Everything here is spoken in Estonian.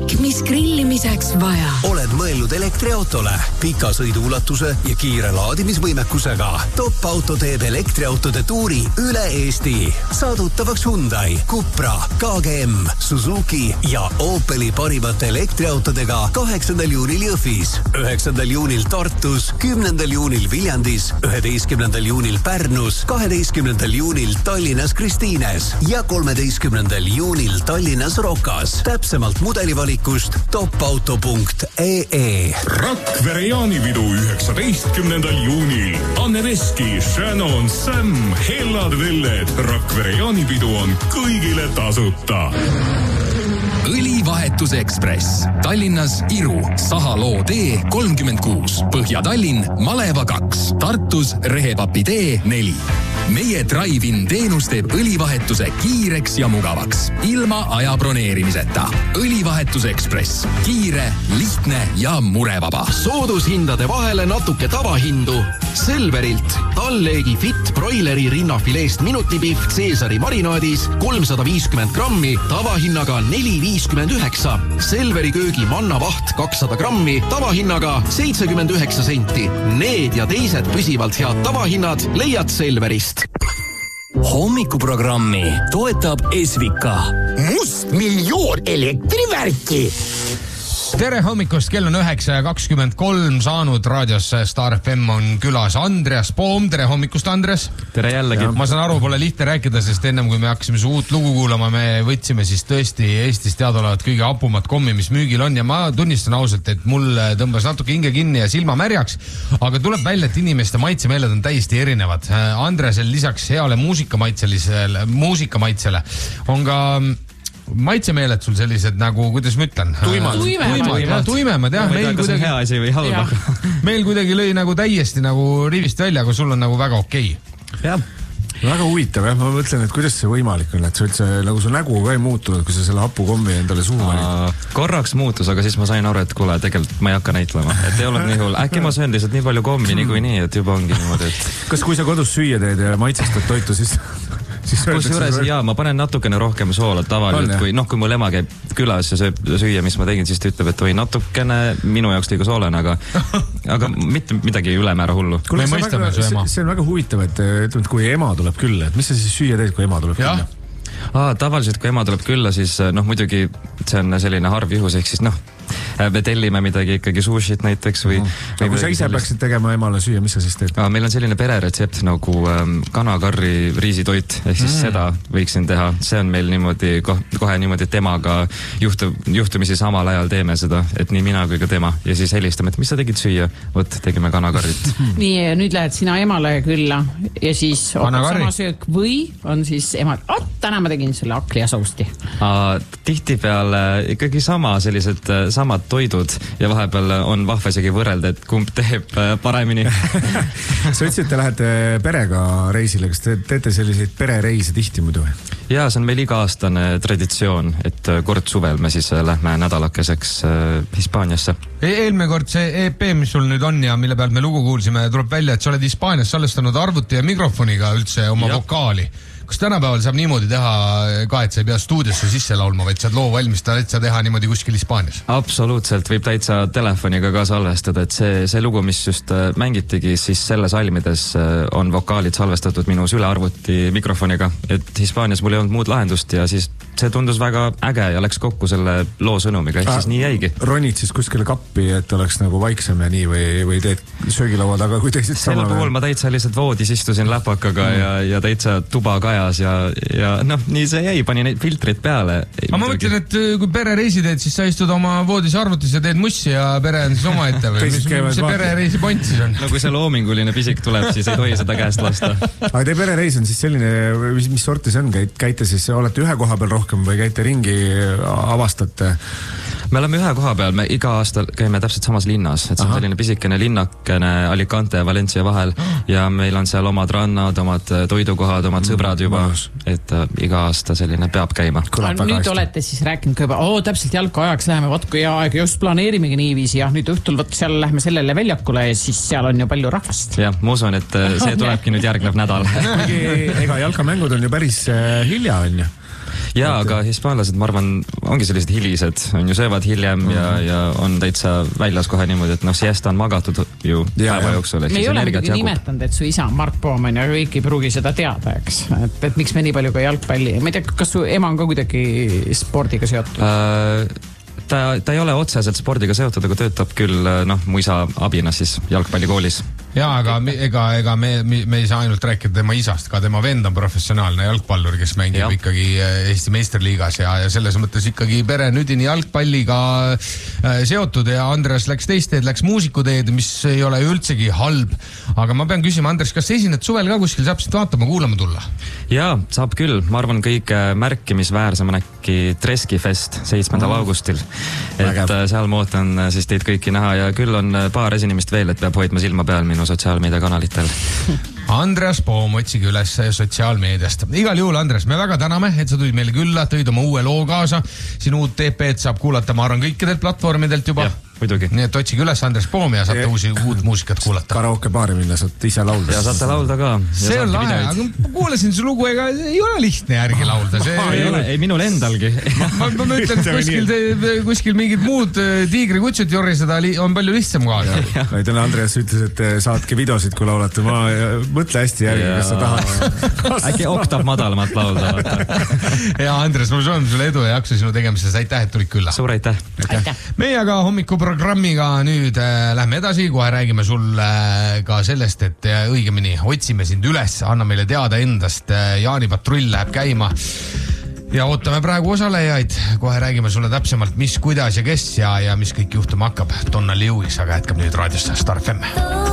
kõik, mis grillimiseks vaja. Oled mõelnud elektriautole, pika sõiduulatuse ja kiire laadimisvõimekusega. Top Auto teeb elektriautode tuuri üle Eesti. Saadutavaks Hyundai, Cupra, KGM, Suzuki ja Opeli parimate elektriautodega 8. juunil Jõhvis, 9. juunil Tartus, 10. juunil Viljandis, 11. juunil Pärnus, 12. juunil Tallinnas Kristiines ja 13. juunil Tallinnas Rokas. Täpsemalt mudelivalikust topauto.ee. Rakvere jaanipidu 19. juunil. Anne Veski, Shannon, Sam, Hellad Velled. Rakvere jaanipidu on kõigile tasuta. Õlivahetus Ekspress. Tallinnas Iru, Sahaloo tee 36, Põhja-Tallinn, Maleva 2, Tartus Rehepapi tee 4. Meie Drive-in teenus teeb õlivahetuse kiireks ja mugavaks, ilma aja broneerimiseta. Õlivahetus Ekspress. Kiire, lihtne ja murevaba. Soodushindade vahele natuke tavahindu. Selverilt Talleegi Fit broileri rinnafileest minutipihv Caesari marinaadis 350 grammi, tavahinnaga 4,59. Selveri köögi mannavaht 200 grammi, tavahinnaga 79 senti. Need ja teised püsivalt head tavahinnad leiad Selverist. Hommikuprogrammi toetab Esvika. Mustmiljoon elektrivärki. Tere hommikust, kell on 9:23 saanud raadios Star FM on külas Andreas Poom. Tere hommikust, Andres. Tere jällegi. Ma saan aru, pole lihtne rääkida, sest ennem kui me hakkasime su uut lugu kuulama, me võtsime siis tõesti Eestis teadaolevat kõige hapumat kommi, mis müügil on ja ma tunnistan ausalt, et mul tõmbas natuke hinge kinni ja silma märjaks, aga tuleb välja, et inimeste maitsemeeled on täiesti erinevad. Andresel lisaks heale muusikamaitsele on ka maitsemeeled sul sellised nagu, kuidas ma ütlen? Tuimemad, jah. Ma ei tea, kas on hea asi või halb. Meil kuidagi lõi nagu täiesti nagu rivist välja, aga sul on nagu väga okei. Jah. Väga huvitav, jah. Ma mõtlen, et kuidas see võimalik on, et sa üldse nagu su nägu ka ei muutunud, kui sa selle hapukommi endale suhu panid. Korraks muutus, aga siis ma sain aru, et kuule, tegelikult ma ei hakka näitlema. Et ei olnud nii hull. Äkki ma söön lihtsalt nii palju kommi nii, et juba ongi niimoodi, et... Kas kui sa kodus süüa teed ja maitsestad toitu, siis kusjuures jaa, ma panen natukene rohkem soola tavaliselt, kui mul ema käib külas ja sööb süüa, mis ma tegin, siis ta ütleb, et või natukene minu jaoks liiga soolene, aga mitte midagi ülemäära hullu. See on väga huvitav, et kui ema tuleb külla, et mis sa siis süüa teed, kui ema tuleb külla? Tavaliselt, kui ema tuleb külla, siis muidugi see on selline harv juhus, ehk siis me tellime midagi ikkagi sushit näiteks või... Kui sa ise peaksid tegema emale süüa, mis sa siis teed? Meil on selline pereretsept nagu kanakarri riisitoit, ehk siis seda võiksin teha. See on meil niimoodi, kohe niimoodi temaga juhtumisi samal ajal teeme seda, et nii mina kui ka tema. Ja siis helistame, et mis sa tegid süüa? Võt, tegime kanakarrit. Nii, nüüd lähed sina emale külla ja siis sama söök või on siis ema, täna ma tegin selle akli ja sousti. Tihtipeale ikkagi samad toidud ja vahepeal on vahva isegi võrrelda, et kumb teeb paremini. Sa ütlesid, et te lähete perega reisile, kas te teete selliseid perereise tihti muidu? Jaa, see on meil iga-aastane traditsioon, et kord suvel me siis lähme nädalakeseks Hispaaniasse. Eelmine kord see EP, mis sul nüüd on ja mille pealt me lugu kuulsime, tuleb välja, et sa oled Hispaanias salvestanud arvuti ja mikrofoniga üldse oma vokaali. Kas tänapäeval saab niimoodi teha ka, et sa ei pea stuudiosse sisse laulma, vaid saad loo valmistada, et sa teha niimoodi kuskil Hispaanias? Absoluutselt, võib täitsa telefoniga ka salvestada, et see lugu, mis just mängitigi, siis selles salmides on vokaalid salvestatud minu sülearvuti mikrofoniga, et Hispaanias mul ei olnud muud lahendust ja siis see tundus väga äge ja läks kokku selle loo sõnumiga, ehk siis nii jäigi. Ronid siis kuskile kappi, et oleks nagu vaiksem ja nii või teed söögilaua taga, kui teised sama? Selle puhul ma täitsa lihtsalt voodis istusin läpakaga ja täitsa tuba kajas ja nii see jäi, pani neid filtrid peale. Ma mõtlen, et kui perereisi teed, siis sa istud oma voodis arvutis ja teed mussi ja pere on siis oma ette või mis see perereisi point siis on? No kui see loominguline pisik tuleb, siis ei tohi seda käest lasta. Aga teie perereis on siis selline, mis sorti see on? Käite siis, olete ühe koha peal rohkem või käite ringi, avastate? Me oleme ühe koha peal, me iga aasta käime täpselt samas linnas, et see on selline pisikene linnakene Alicante ja Valencia vahel ja meil on seal omad rannad, omad toidukohad, omad sõbrad juba, et iga aasta selline peab käima. Nüüd olete siis rääkinud ka juba, täpselt jalkaajaks läheme, kui aeg just planeerimegi niiviisi ja nüüd õhtul seal lähme sellele väljakule ja siis seal on ju palju rahvast. Jah, ma usun, et see tulebki nüüd järgnev nädal. Ega jalkamängud on ju päris hilja, on ju? Jaa, aga hispaanlased, ma arvan, ongi sellised hilised, on ju söövad hiljem ja on täitsa väljas kohe niimoodi, et siesta on magatud ju päeva jooksul. Me ei ole midagi nimetanud, et su isa on Mark Pooman ja kõik ei pruugi seda teada, eks. Et miks me nii palju ka jalgpalli, ma ei tea, kas su ema on ka kuidagi spordiga seotud? Ta ei ole otseselt spordiga seotud, aga töötab küll mu isa abina siis jalgpallikoolis. Jaa, aga ega me ei saa ainult rääkida tema isast, ka tema vend on professionaalne jalgpallur, kes mängib ikkagi Eesti meisterliigas ja selles mõttes ikkagi pere nüüdini jalgpalliga seotud ja Andres läks teist teed, läks muusikuteed, mis ei ole üldsegi halb. Aga ma pean küsima, Andres, kas esined suvel ka kuskil, saab siit vaatama, kuulama tulla? Jaa, saab küll. Ma arvan, kõige märkimisväärsem on äkki Treskifest 7. augustil. Et seal ma ootan siis teid kõiki näha ja küll on paar esinemist veel, et peab hoidma silma peal minu sotsiaalmeediakanalitel. Andreas Poom, otsige üles sotsiaalmeediast. Igal juhul, Andres, me väga täname, et sa tulid meile külla, tõid oma uue loo kaasa. Siin uut EP-d saab kuulata, ma arvan, kõikidelt platvormidelt juba. Muidugi. Nii et otsige üles Andres Poom ja saate uut muusikat kuulata. Karaoke baari minna, saate ise laulda. Ja saate laulda ka. See on lahe, aga ma kuulasin su lugu, ega ei ole lihtne järgi laulda. Ei, minul endalgi. Ma ütlen, et kuskil mingid muud tiigrikutsud joriseda on palju lihtsam kaasa. Täna Andreas ütles, et saatke videosid, kui laulate. Ma mõtle hästi järgi, kas sa tahad. Äkki oktav madalamat laulda. Ja Andres, ma soovin sulle edu ja jaksu sinu tegemises. Aitäh, et tulid külla. Suur aitäh. Meie aga hommikuprogrammiga nüüd lähme edasi, kohe räägime sulle ka sellest, et õigemini otsime sind üles, anna meile teada endast, Jaanipatrull läheb käima ja ootame praegu osalejaid, kohe räägime sulle täpsemalt, mis, kuidas ja kes ja mis kõik juhtuma hakkab. Donna Lewis aga jätkab nüüd raadiost Star FM.